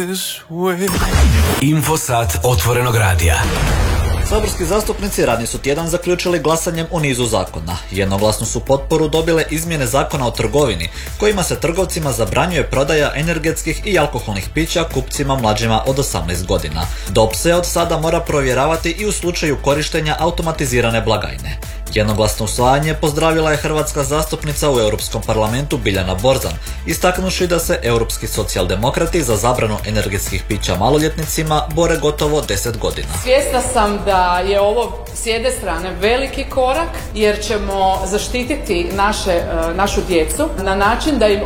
Infosat otvorenog radija. Saborski zastupnici radni su tjedan zaključili glasanjem o nizu zakona. Jednoglasnu su potporu dobile izmjene Zakona o trgovini, kojima se trgovcima zabranjuje prodaja energetskih i alkoholnih pića kupcima mlađima od 18 godina. DOP se od sada mora provjeravati i u slučaju korištenja automatizirane blagajne. Jednoglasno usvajanje pozdravila je hrvatska zastupnica u Europskom parlamentu Biljana Borzan, istaknuši da se europski socijaldemokrati za zabranu energetskih pića maloljetnicima bore gotovo 10 godina. Svjesna sam da je ovo s jedne strane veliki korak jer ćemo zaštititi našu djecu na način da im